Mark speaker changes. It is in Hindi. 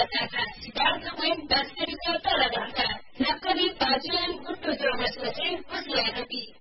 Speaker 1: करता था। सिद्धार्थ कोइन 10 तरीका तर लगाउँदा नक्कली पाँचुन गुट्टो जोड्न सोचे उसले आदती